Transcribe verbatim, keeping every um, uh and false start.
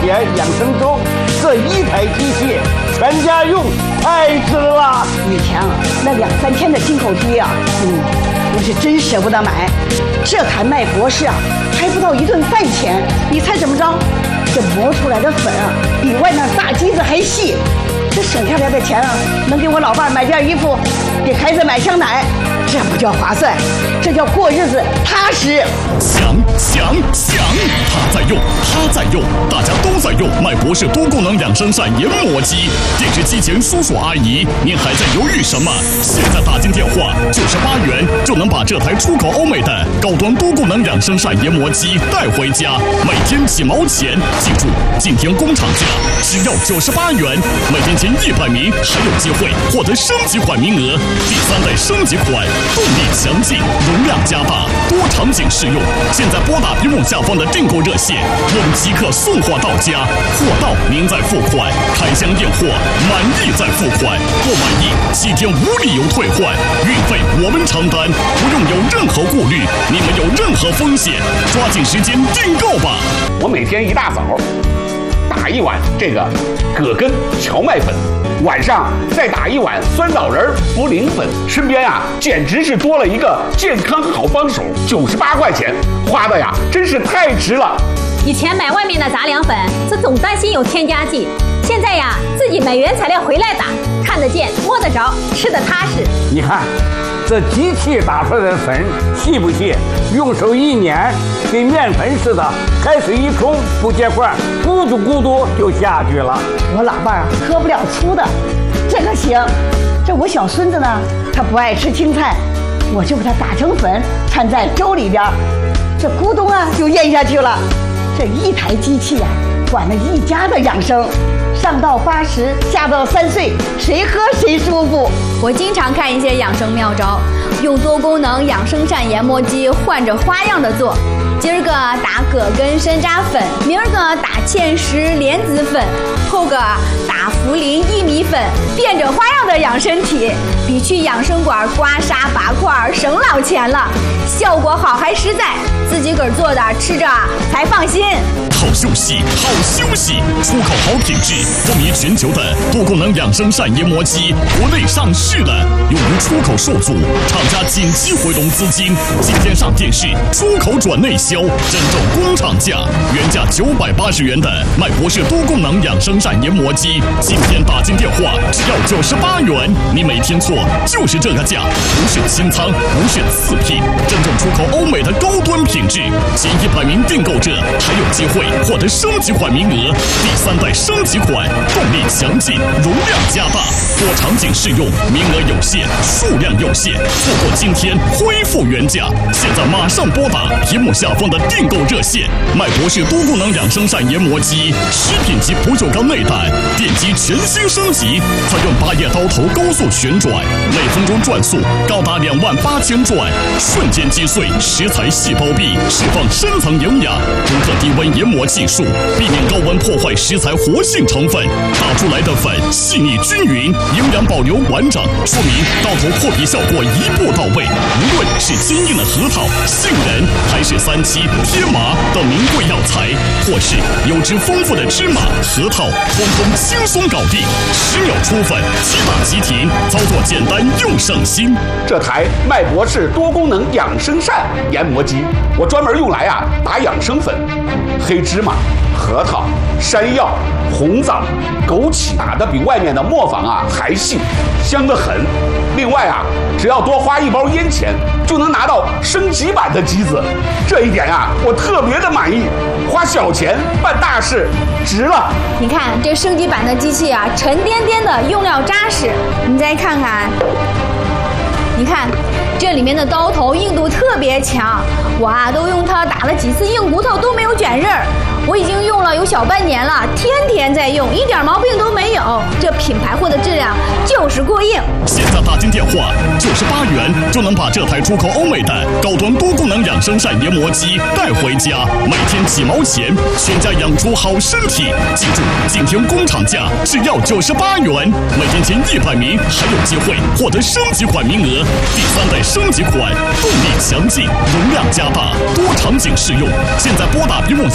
眼养生粥，这一台机器全家用，太值了。 以前啊，那两三天的进口机啊，嗯，我是真舍不得买。这台麦博士啊，还不到一顿饭钱，你猜怎么着？这磨出来的粉啊，比外面大机子还细。这省下来的钱啊，能给我老伴买件衣服，给孩子买箱奶，这不叫划算，这叫过日子踏实。 想想想，他在用，他在用，大家都在用麦博士多功能养生膳研磨机。电视机前叔叔阿姨，您还在犹豫什么？现在打进电话，九十八元就能把这台出口欧美的高端多功能养生膳研磨机带回家，每天几毛钱。记住，今天工厂价只要九十八元，每天前一百名还有机会获得升级款名额。第三代升级款，动力强劲，容量加大，多场景适用。现在拨打屏幕下方的订购热线，我们即刻送货到家，货到您再付款，开箱验货，满意再付款，不满意七天无理由退换，运费我们承担，不用有任何顾虑，你们有任何风险，抓紧时间订购吧。 我每天一大早打一碗这个葛根荞麦粉，晚上再打一碗酸枣仁茯苓粉，身边啊简直是多了一个健康好帮手。九十八块钱花的呀，真是太值了。 以前买外面的杂粮粉，这总担心有添加剂，现在呀自己买原材料回来打，看得见摸得着，吃得踏实。 你看这机器打出来的粉细不细？用手一捻，跟面粉似的，开水一冲不结块，咕嘟咕嘟就下去了。 我老伴儿喝不了粗的，这个行。这我小孙子呢，他不爱吃青菜，我就给他打成粉，掺在粥里边，这咕咚啊就咽下去了。这一台机器啊，管了一家的养生。上到八十，下到三岁，谁喝谁舒服。 我经常看一些养生妙招，用多功能养生膳研磨机换着花样的做。今儿个打葛根山楂粉，明儿个打芡实莲子粉，后个打茯苓薏米粉，变着花样的养身体，比去养生馆刮痧拔块省老钱了，效果好还实在，自己个儿做的吃着才放心。 好休息，好休息，出口好品质，风靡全球的多功能养生膳研磨机，国内上市了，由于出口受阻，厂家紧急回笼资金，今天上电视，出口转内销，真正工厂价，原价九百八十元的麦博士多功能养生膳研磨机，今天打进电话只要九十八元，你没听错，就是这个价，不是清仓，不是次品，真正出口欧美的高端品质，前一百名订购者还有机会获得升级款名额，第三代升级款，动力强劲，容量加大，多场景适用，名额有限，数量有限，错过今天恢复原价，现在马上拨打屏幕下方的订购热线。麦博士多功能养生膳研磨机，食品级不锈钢内胆，电机全新升级，采用八叶刀头高速旋转，每分钟转速高达两万八千转，瞬间击碎食材细胞壁，释放深层营养，独特低温研磨技术，避免高温破坏食材活性成分，打出来的粉细腻均匀，营养保留完整，说明刀头破皮效果一步到位。无论是坚硬的核桃、杏仁，还是三七、天麻等名贵药材，或是油脂丰富的芝麻、核桃，通通轻松搞定，十秒出粉，即打即停，操作简单又省心。 这台麦博士多功能养生膳研磨机，我专门用来啊打养生粉，黑芝麻、核桃、山药、红枣、枸杞，打的比外面的磨坊啊还细，香得很。另外啊，只要多花一包烟钱，就能拿到升级版的机子，这一点啊，我特别的满意。花小钱办大事，值了。 你看这升级版的机器啊，沉甸甸的，用料扎实。你再看看，你看这里面的刀头硬度特别强，我啊都用它打了几次硬骨头都没有卷刃儿。我已经用了有小半年了，天天在用，一点毛病都没有。这品牌货的质量就是过硬。 现在打进电话，九十八元就能把这台出口欧美的高端多功能养生膳研磨机带回家，每天几毛钱，全家养出好身体。记住，今天工厂价只要九十八元，每天前一百名还有机会获得升级款名额。第三代升级款，动力强劲，容量加大，多场景适用。现在拨打屏幕